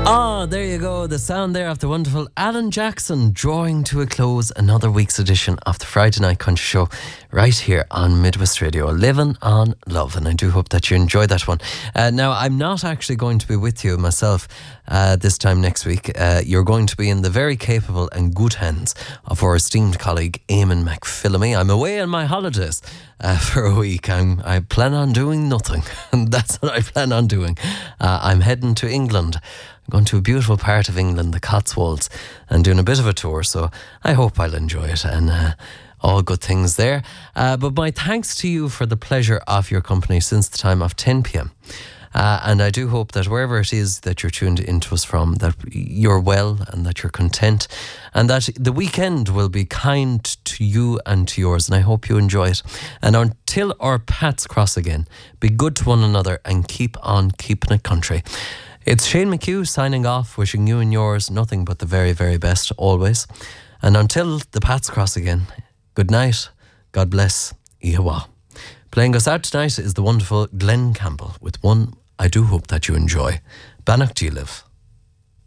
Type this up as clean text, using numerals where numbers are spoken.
Ah, there you go. The sound there of the wonderful Alan Jackson, drawing to a close another week's edition of the Friday Night Country Show right here on Midwest Radio, Living on Love. And I do hope that you enjoyed that one. Now, I'm not actually going to be with you myself this time next week. You're going to be in the very capable and good hands of our esteemed colleague Eamon McPhillamy. I'm away on my holidays for a week. I plan on doing nothing, and that's what I plan on doing. I'm heading to England. I'm going to a beautiful part of England, the Cotswolds, and doing a bit of a tour, so I hope I'll enjoy it, and all good things there. But my thanks to you for the pleasure of your company since the time of 10 p.m. And I do hope that wherever it is that you're tuned into us from, that you're well and that you're content, and that the weekend will be kind to you and to yours, and I hope you enjoy it. And until our paths cross again, be good to one another and keep on keeping it country. It's Shane McHugh signing off, wishing you and yours nothing but the very, very best always. And until the paths cross again, good night, God bless, Ihawa. Playing us out tonight is the wonderful Glenn Campbell with one I do hope that you enjoy. Bannock, do you live?